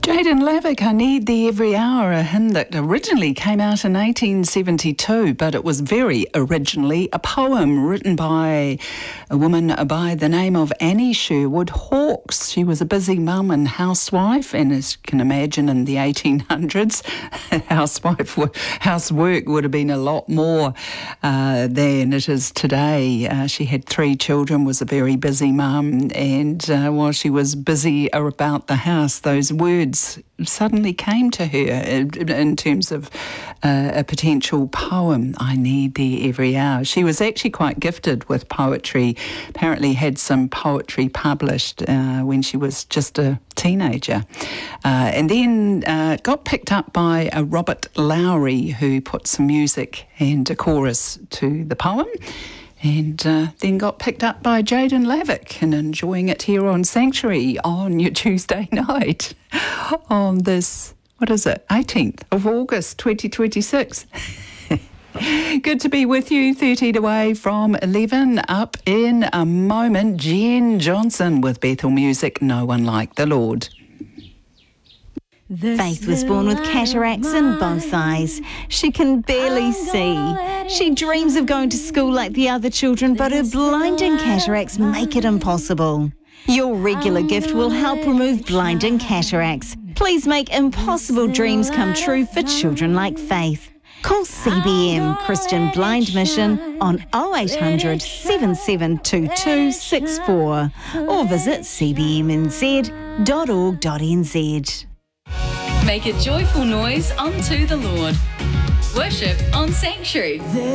Jaden Lavick, I Need Thee Every Hour, a hymn that originally came out in 1872, but it was very originally a poem written by a woman by the name of Annie Sherwood Hawkes. She was a busy mum and housewife, and as you can imagine in the 1800s, housework would have been a lot more than it is today. She had 3 children, was a very busy mum, and while she was busy about the house, those words suddenly came to her in terms of a potential poem, I Need Thee Every Hour. She was actually quite gifted with poetry, apparently had some poetry published when she was just a teenager, and then got picked up by Robert Lowry, who put some music and a chorus to the poem, and then got picked up by Jaden Lavick and enjoying it here on Sanctuary on your Tuesday night on this, 18th of August 2026. Good to be with you, 13 away from 11. Up in a moment, Jen Johnson with Bethel Music, No One Like the Lord. Faith was born with cataracts in both eyes. She can barely see. She dreams of going to school like the other children, but her blinding cataracts make it impossible. Your regular gift will help remove blinding cataracts. Please make impossible dreams come true for children like Faith. Call CBM Christian Blind Mission on 0800 772264 or visit cbmnz.org.nz. Make a joyful noise unto the Lord. Worship on Sanctuary.